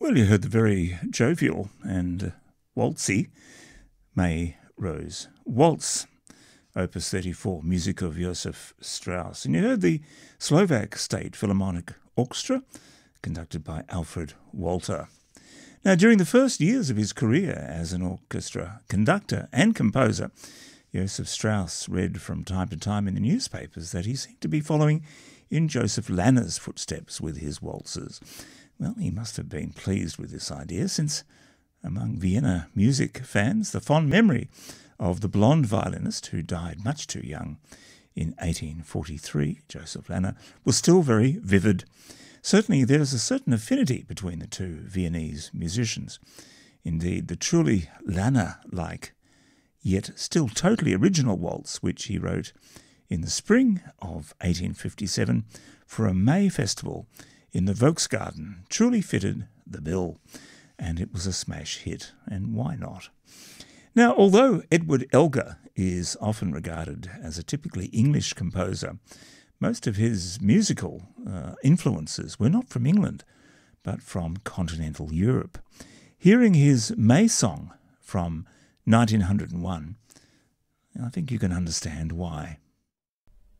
Well, you heard the very jovial and waltzy May Rose Waltz, Opus 34, music of Josef Strauss. And you heard the Slovak State Philharmonic Orchestra, conducted by Alfred Walter. Now, during the first years of his career as an orchestra conductor and composer, Josef Strauss read from time to time in the newspapers that he seemed to be following in Joseph Lanner's footsteps with his waltzes. Well, he must have been pleased with this idea, since among Vienna music fans, the fond memory of the blonde violinist who died much too young in 1843, Joseph Lanner, was still very vivid. Certainly there is a certain affinity between the two Viennese musicians. Indeed, the truly Lanner-like, yet still totally original waltz, which he wrote in the spring of 1857 for a May festival in the Volksgarten, truly fitted the bill, and it was a smash hit, and why not? Now, although Edward Elgar is often regarded as a typically English composer, most of his musical influences were not from England, but from continental Europe. Hearing his May Song from 1901, I think you can understand why.